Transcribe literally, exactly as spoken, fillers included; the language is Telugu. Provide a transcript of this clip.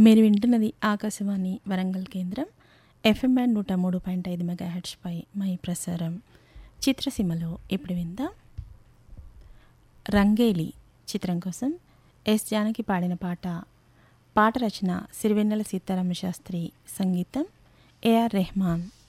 మీరు వింటున్నది ఆకాశవాణి వరంగల్ కేంద్రం ఎఫ్ఎం బ్యాండ్ నూట మూడు పాయింట్ ఐదు మెగాహెర్ట్జ్పై మై ప్రసారం. చిత్రసీమలో ఇప్పుడు విందాం రంగేలి చిత్రం కోసం ఎస్ జానకి పాడిన పాట. పాట రచన సిరివెన్నెల సీతారామ శాస్త్రి, సంగీతం ఏఆర్ రెహమాన్.